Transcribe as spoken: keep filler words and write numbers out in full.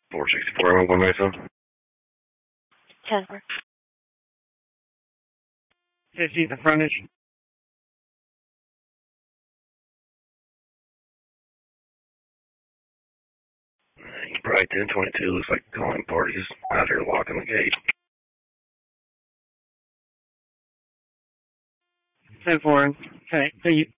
four sixty-four, I'm going myself. ten four. fifty, the frontage. Probably ten twenty-two, looks like calling parties out here locking the gate. ten four. Okay, so you